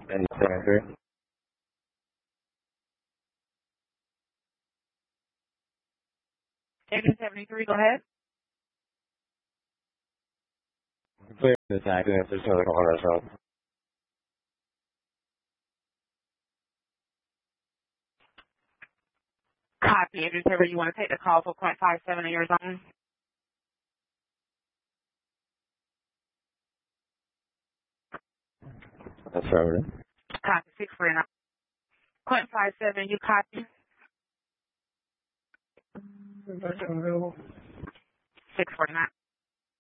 And 73. Agent 73, go ahead. Clear this accident. There's another call on our phone. Copy, Agent 70. You want to take the call for .57 in your zone? Affirmative. Copy, 649. .57, you copy? 649.